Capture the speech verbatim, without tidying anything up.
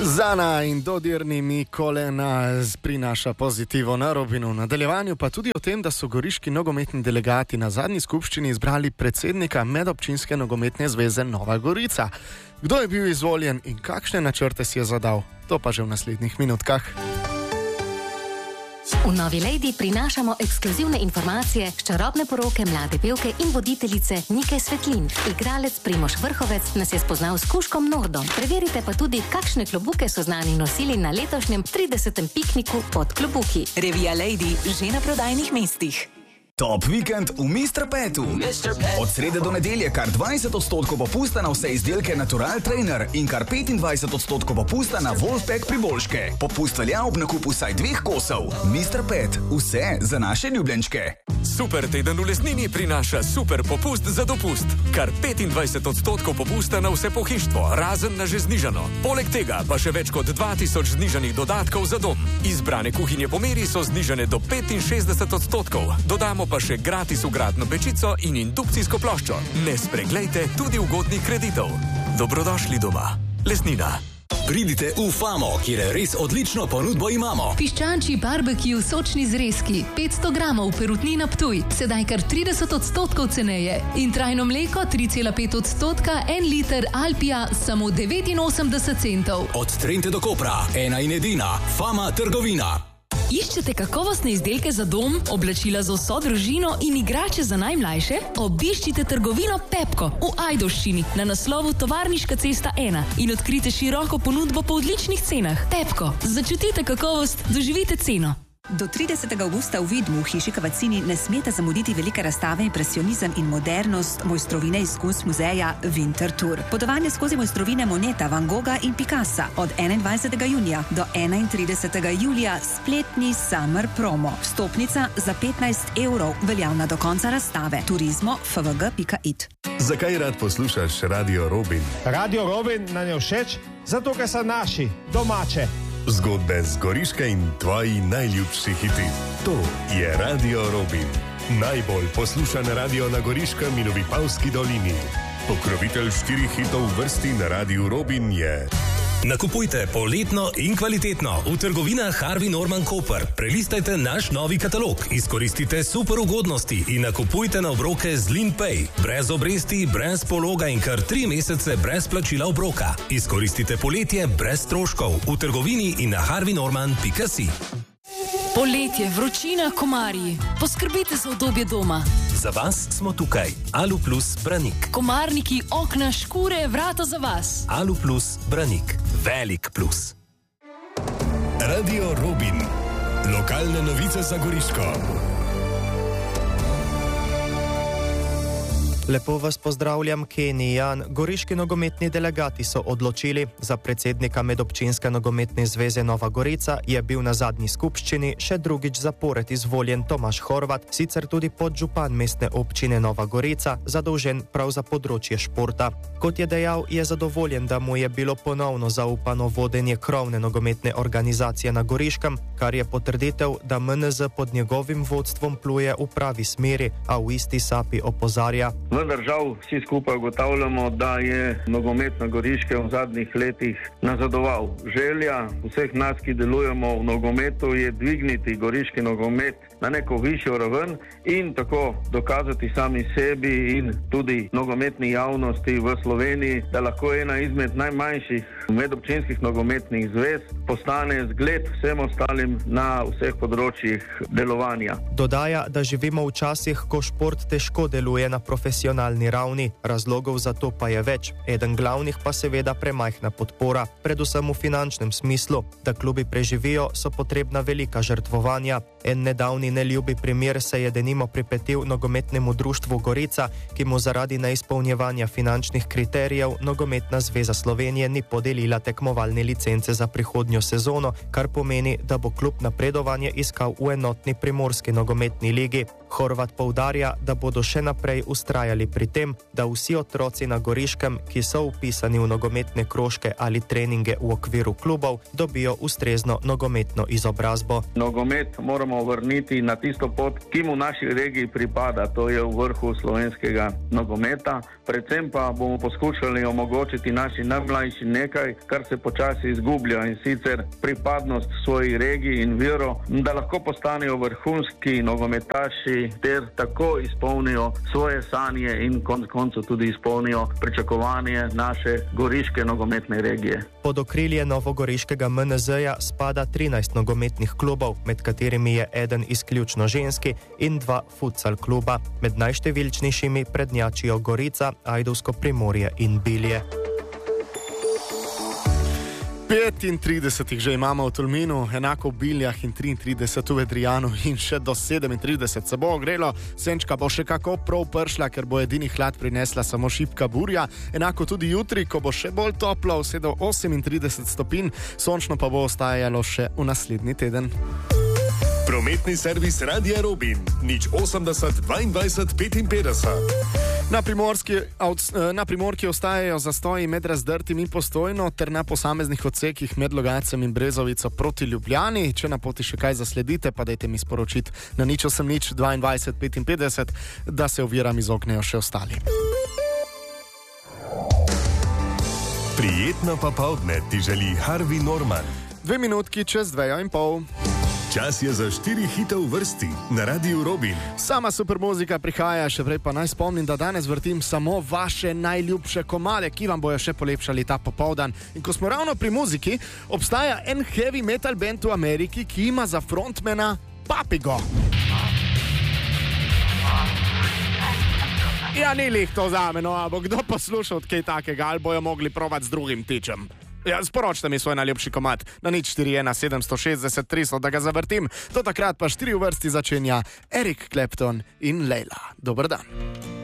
Zana in dodirnimi kolena prinaša pozitivo na Robinu. V nadaljevanju pa tudi o tem, da so goriški nogometni delegati na zadnji skupščini izbrali predsednika Medobčinske nogometne zveze Nova Gorica. Kdo je bil izvoljen in kakšne načrte si je zadal? To pa že v naslednjih minutkah. V Novi Lady prinašamo ekskluzivne informacije s čarobne poroke mlade pevke in voditeljice Nike Svetlin. Igralec Primož Vrhovec nas je spoznal s kužkom Nordom. Preverite pa tudi, kakšne klobuke so znani nosili na letošnjem tridesetem pikniku pod klobuki. Revija Lady že na prodajnih mestih. Top vikend v mister Petu. Od srede do nedelje kar dvajset odstotkov popusta na vse izdelke Natural Trainer in kar petindvajset odstotkov popusta na Wolfpack priboljške. Popust velja ob nakupu vsaj dveh kosov. mister Pet, vse za naše ljubljenčke. Super teden v Lesnini prinaša super popust za dopust. Kar petindvajset odstotkov popusta na vse pohištvo, razen na že znižano. Poleg tega pa še več kot dva tisoč znižanih dodatkov za dom. Izbrane kuhinje po meri so znižane do petinšestdeset odstotkov. Dodamo pa še gratis vgradno pečico in indukcijsko ploščo. Ne spreglejte tudi ugodnih kreditov. Dobrodošli doma. Lesnina. Pridite v Famo, kjer res odlično ponudbo imamo. Piščančji barbecue sočni zrezki, petsto gramov perutnina Ptuj, sedaj kar trideset odstotkov ceneje. In trajno mleko tri cela pet odstotka, en liter Alpija, samo devetinosemdeset centov. Od Trente do Kopra, ena in edina, Fama trgovina. Iščete kakovostne izdelke za dom, oblačila za vso družino in igrače za najmlajše? Obiščite trgovino Pepko v Ajdovščini na naslovu Tovarniška cesta ena in odkrite široko ponudbo po odličnih cenah. Pepko, začutite kakovost, doživite ceno. Do tridesetega avgusta v Vidmu v hiši Kavacini ne smete zamuditi velike razstave Impresionizem in modernost mojstrovine iz Kunst muzeja Winter Tour. Potovanje skozi mojstrovine Moneta, Van Gogha in Picassa od enaindvajsetega junija do enaintridesetega julija spletni Summer Promo. Vstopnica za petnajst evrov, veljavna do konca razstave. Turizmo f v g pika i t. Zakaj rad poslušaš Radio Robin? Radio Robin nam je všeč, zato ker so naši, domače. Zgodbe z Goriške in tvoji najljubši hiti. To je Radio Robin. Najbolj poslušan radio na Goriškem in v Vipavski dolini. Pokrovitelj štirih hitov v vrsti na Radiu Robin je... Nakupujte poletno in kvalitetno v trgovinah Harvey Norman Koper. Prelistajte naš novi katalog, izkoristite super ugodnosti in nakupujte na obroke z LeanPay. Brez obresti, brez pologa in kar tri mesece brez plačila obroka. Izkoristite poletje brez stroškov v trgovini in na harvey norman pika si. Poletje, vročina, komarji. Poskrbite za udobje doma. Za vas smo tukaj. Alu Plus Branik. Komarniki, okna, škure, vrata za vas. Alu Plus Branik. Velik plus. Radio Robin. Lokalne novice za Goriško. Lepo vas pozdravljam, Kenny Jan. Goriški nogometni delegati so odločili, za predsednika Medobčinske nogometne zveze Nova Gorica je bil na zadnji skupščini še drugič zapored izvoljen Tomaž Horvat, sicer tudi podžupan mestne občine Nova Gorica, zadolžen prav za področje športa. Kot je dejal, je zadovoljen, da mu je bilo ponovno zaupano vodenje krovne nogometne organizacije na Goriškem, kar je potrditev, da M N Z pod njegovim vodstvom pluje v pravi smeri, a v isti sapi opozarja. Vendar žal vsi skupaj ugotavljamo, da je nogomet na Goriškem v zadnjih letih nazadoval. Želja vseh nas, ki delujemo v nogometu, je dvigniti goriški nogomet na neko višjo raven in tako dokazati sami sebi in tudi nogometni javnosti v Sloveniji, da lahko ena izmed najmanjših medobčinskih nogometnih zvez postane zgled vsem ostalim na vseh področjih delovanja. Dodaja, da živimo v časih, ko šport težko deluje na profesionalni ravni, razlogov za to pa je več. Eden glavnih pa seveda premajhna podpora, predvsem v finančnem smislu. Da klubi preživijo, so potrebna velika žrtvovanja. En nedavni neljubi primer se je denimo pripetil nogometnemu društvu Gorica, ki mu zaradi neizpolnjevanja finančnih kriterijev Nogometna zveza Slovenije ni podelila tekmovalne licence za prihodnjo sezono, kar pomeni, da bo klub napredovanje iskal v enotni primorski nogometni ligi. Horvat poudarja, da bodo še naprej ustrajali pri tem, da vsi otroci na Goriškem, ki so vpisani v nogometne krožke ali treninge v okviru klubov, dobijo ustrezno nogometno izobrazbo. Nogomet moramo moramo vrniti na tisto pot, ki mu v naši regiji pripada, to je v vrhu slovenskega nogometa. Predvsem pa bomo poskušali omogočiti naši najmlajši nekaj, kar se počasi izgublja, in sicer pripadnost svoji regiji in vero, da lahko postanejo vrhunski nogometaši ter tako izpolnijo svoje sanje in konec koncev tudi izpolnijo pričakovanje naše goriške nogometne regije. Pod okrilje novogoriškega M N Z-ja spada trinajst nogometnih klubov, med katerimi je eden izključno ženski in dva futsal kluba. Med najštevilčnejšimi prednjačijo Gorica, Ajdovsko Primorje in Bilje. petintrideset jih že imamo v Tolminu, enako v Biljah in triintrideset v Vedrijanu in še do sedemintrideset se bo ogrelo. Senčka bo še kako prav pršla, ker bo edini hlad prinesla samo šibka burja. Enako tudi jutri, ko bo še bolj toplo, vse do osemintrideset stopinj, sončno pa bo ostajalo še v naslednji teden. Prometni servis Radia Robin, nič osemdeset dvaindvajset petinpetdeset. Na Primorski, na Primorki ostajajo zastoji med Razdrtim in Postojno ter na posameznih odsekih med Logajcem in Brezovico proti Ljubljani. Če na poti še kaj zasledite, pa dajte mi sporočiti na nič osem nič dvaindvajset petinpetdeset, da se oviram izognejo še ostali. Prijetno popoldne ti želi Harvey Norman. Dve minutki čez dvejo in pol. Čas je za štiri hite v vrsti na Radiu Robin. Sama super muzika prihaja, še prej pa naj spomnim, da danes vrtim samo vaše najljubše komade, ki vam bojo še polepšali ta popoldan. In ko smo ravno pri muziki, obstaja en heavy metal band v Ameriki, ki ima za frontmana Papigo. Ja, ni lih to zame, no, a bo kdo poslušal od kaj takega, ali bojo mogli provat z drugim tičem. Ja, sporočite mi svoj najljubši komad na nič štiri ena sedem šestdeset tristo, da ga zavrtim. Do takrat pa štiri v vrsti začenja Eric Clapton in Leila. Dober dan.